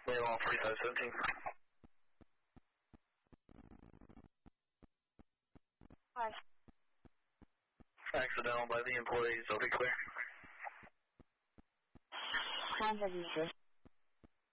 Mail on 4517. Hi. Accidental by the employees, will be clear. Contact you, sir.